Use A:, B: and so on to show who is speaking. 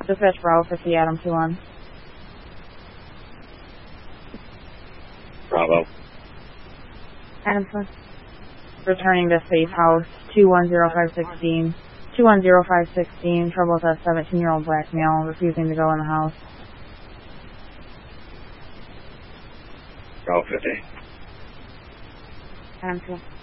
A: Dispatch Bravo 50, Adam 2-1.
B: Bravo.
A: Adam 2-1. Returning to Safe House, 210516. 210516, trouble with a 17-year-old black male refusing to go in the house.
B: Bravo 50.
A: Adam 2-1.